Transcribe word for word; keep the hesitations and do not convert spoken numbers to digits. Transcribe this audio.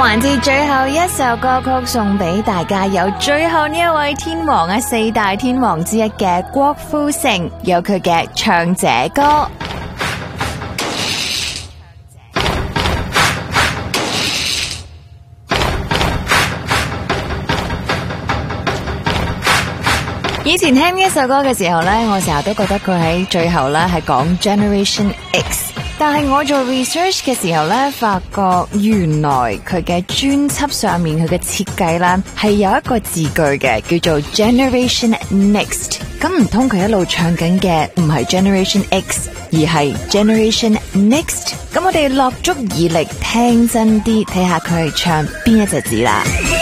環節最後一首歌曲送俾大家，有最後呢一位天王啊，四大天王之一嘅郭富城，有佢嘅《唱這歌》。以前聽呢一首歌嘅時候呢，我成日都覺得佢喺最後呢係講 Generation X， 但係我做 research 嘅時候呢，發覺原來佢嘅專輯上面佢嘅設計呢係有一個字句嘅，叫做 Generation Next。咁唔通佢一路唱緊嘅唔係 Generation X， 而係 Generation Next？ 咁我哋落足耳力聽真啲，睇下佢係唱邊一隻字啦。